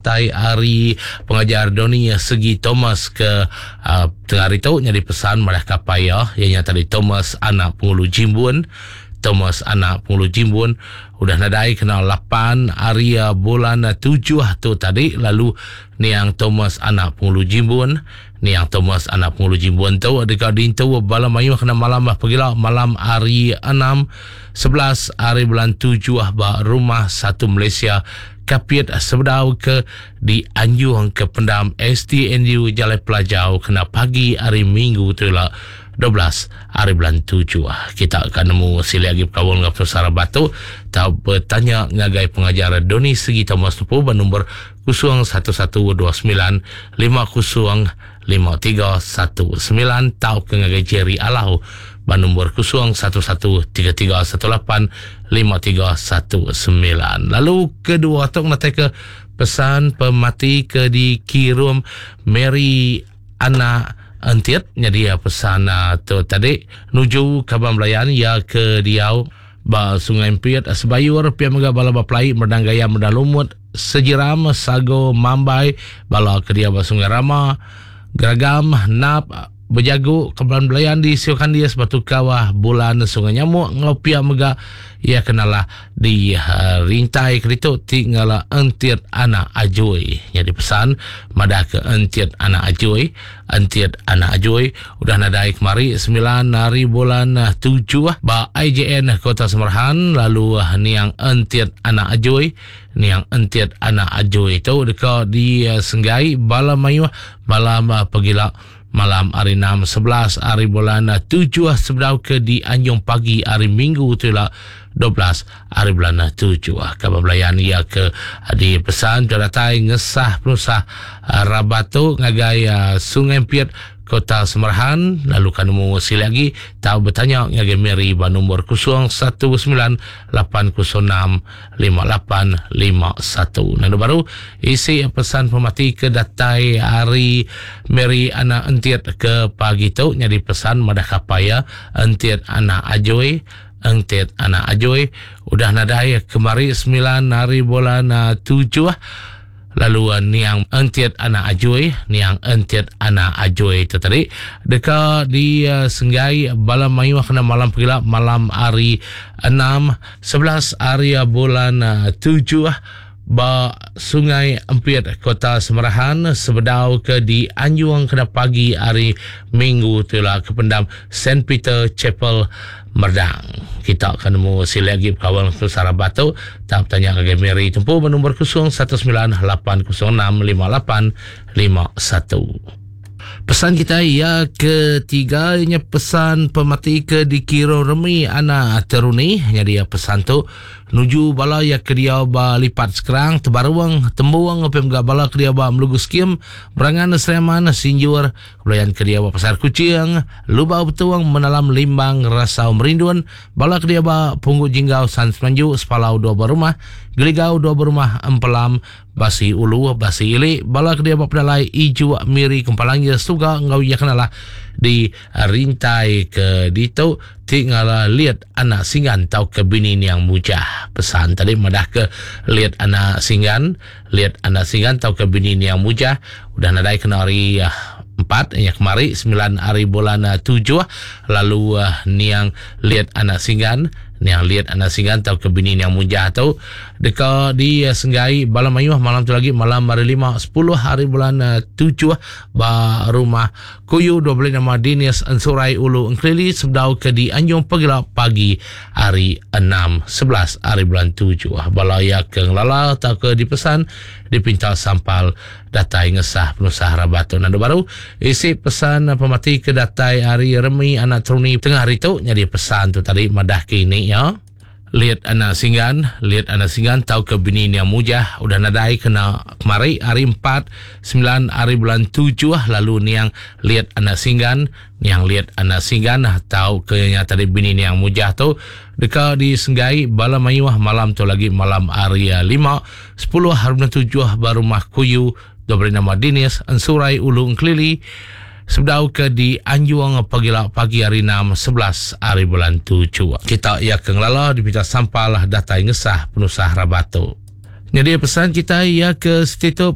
datai hari pengajar Doni Segi Thomas ke tengah hari tu nyari pesan malah kapaya yang tadi Thomas anak pengulu Jimbun. Thomas anak pengulu Jimbun udah nadai kena 8 hari bulan 7 tu tadi. Lalu ni yang Thomas anak pengulu Jimbun, ni yang Thomas anak pengulu Jimbun tu dekat dintu bala mayu kena malam pergilah malam hari 6 11 hari bulan 7 ba rumah satu Malaysia kapiat sebedau ke di Anjung ke pendam STNU Jalai Pelajau kena pagi hari Minggu tu lah 12 hari bulan 7. Kita akan nemu sila lagi perkawan dengan Profesor Batu tahu bertanya ngagai pengajar Doni Segi Thomas Tupu bernombor 0129 50 5319 tahu ke ngagai Jerry Alau bernombor 01133185 5319. Lalu kedua tok nak ke pesan pemati ke di Kirum Mary Ana Antiat jadi pesan tu tadi nuju Kabang Melayan ya ke Diau ba Sungai Empiat Sebayur pia mega bala baplai merdang gaya merdang lumut sejiram sago mambai bala ke dia ba Sungai Rama Geragam Nap berjago Kabang Melayan di siokan dia sebatu kawah bulan Sungai Nyamuk ngopia mega ia kenalah di rintai kerito tinggal Antiat anak Ajoy. Jadi pesan madah ke Antiat anak Ajoy. Antiat anak Ajoy udah nadai kemari 9 hari bulan 7 ba IJN Kota Semerahan. Lalu ni yang Antiat anak Ajoy, ni yang Antiat anak Ajoy tu dekat di Senggai bala mayu bala pergila malam hari 6 11 hari bulan 7 sebedau ke di Anjung pagi hari Minggu tu lah 12 hari bulan 7. Kabar belayan ia ke di pesan jadatai ngesah penusah Rabatu ngagai Sungai Empiat Kota Semerahan. Lalu kan nemu sila lagi tahu bertanya ngagai Mary ba nombor 0198065851. Nando baru isi pesan pemati ke datai hari Mary anak Antiat ke pagi tu nyari pesan madah kapaya Antiat anak Ajoy. Antiat anak Ajoy udah nadai kemari 9 hari bulan 7. Lalu ni yang Antiat anak Ajoy, ni yang Antiat anak Ajoy itu tadi dekat di Senggai bala mayu kena malam pergilah malam hari 6 11 hari bulan 7 ba Sungai Empiat Kota Semerahan sebedau ke di Anjung kena pagi hari Minggu tu lah ke pendam St. Peter Chapel Merdang. Kita akan nemu sila lagi kawan Susara Batu tak tanya ke Mary tempuh bernombor 0198065851. Pesan kita ya ketiganya pesan pemati ke di Kiro Remi anak teruni. Jadi ya pesan tu nuju bala ya ke dia ba lipat sekarang tebaruang tembuang apa mga bala ke dia ba melugus skim berangan sereman sinjur kebelayan ke dia ba pasar kucing lubau betuang menalam limbang rasa merinduan bala ke dia ba punggu jinggau san semanju sepalau dua berumah geligau dua berumah empelam basi ulu basi ili bala ke dia ba pedalai iju miri kempalangnya suga ngau ya kenalah di rintai ke dito tinggal lihat anak singan tau ke bini yang mujah. Pesan tadi madah ke lihat anak singan tau ke bini yang mujah udah nadai kena hari 4 yang kemari 9 hari bulan 7. Lalu ni yang lihat anak singan tau ke bini yang mujah tu dekat di Senggai bala mayu malam tu lagi malam hari 5 10 hari bulan 7 ba rumah kuyu 12 nama Dinis Ansurai Ulu Engklili sebedau ke di Anjung pagi hari 6 11 hari bulan 7 bala ya ke ngelala tau ke dipesan dipinta sampal datai ngesah penusah Rabatu. Nando baru isi pesan pemati ke datai hari Remi anak teruni tengah hari tu jadi pesan tu tadi madah kini ya. Lihat anak singan tahu ke bini yang mujah udah nadai kena kemari hari 4 9 hari bulan 7. Lalu ni yang lihat anak singan tahu ke yang tadi bini yang mujah tu dekat di Senggai bala mayuah malam tu lagi malam hari 5 10 hari bulan 7 baru rumah kuyu 12 nama Dinis Ansurai Ulu Engklili sebedau ke di Anjung pagi hari 6 11 hari bulan 7. Kita ia kenglala dipita sampal datai ngesah penusah Rabatu. Jadi pesan kita ia ke situ